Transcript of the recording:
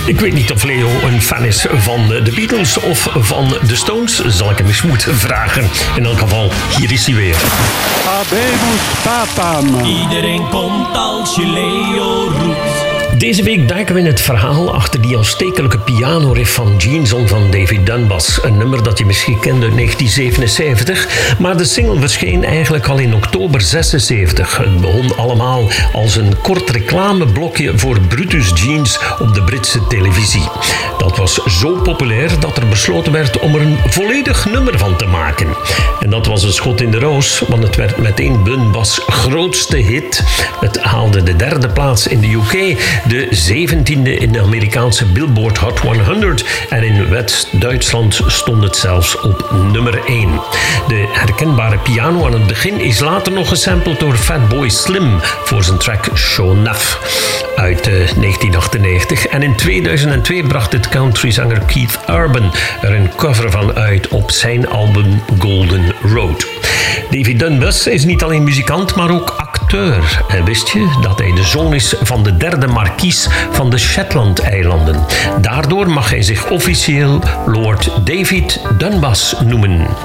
Ik weet niet of Leo een fan is van de Beatles of van de Stones. Zal ik hem eens moeten vragen. In elk geval, hier is hij weer. Habemus papam. Iedereen komt als je Leo roept. Deze week duiken we in het verhaal achter die aanstekelijke pianoriff van Jeans On van David Dunbas. Een nummer dat je misschien kent uit 1977, maar de single verscheen eigenlijk al in oktober 76. Het begon allemaal als een kort reclameblokje voor Brutus Jeans op de Britse televisie. Dat was zo populair dat er besloten werd om er een volledig nummer van te maken. En dat was een schot in de roos, want het werd meteen Dunbas' grootste hit. Het haalde de 3e plaats in de UK, de 17e in de Amerikaanse Billboard Hot 100 en in West-Duitsland stond het zelfs op nummer 1. De herkenbare piano aan het begin is later nog gesampled door Fatboy Slim voor zijn track Show Enough uit 1998. En in 2002 bracht het countryzanger Keith Urban er een cover van uit op zijn album Golden Road. David Dunbas is niet alleen muzikant, maar ook acteur. En wist je dat hij de zoon is van de 3e markies van de Shetland-eilanden? Daardoor mag hij zich officieel Lord David Dunbas noemen.